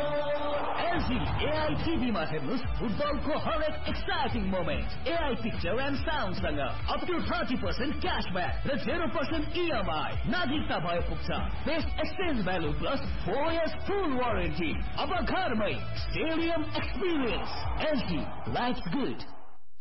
LG AI TV मा हेर्नुस् फुटबलको हरेक exciting moment AI picture and sound सँग अप टु 30% क्याशब्याक र 0% EMI नागरिकता भए पुग्छ best exchange value plus 4 years फुल वारेन्टी अब घरमै stadium experience LG life good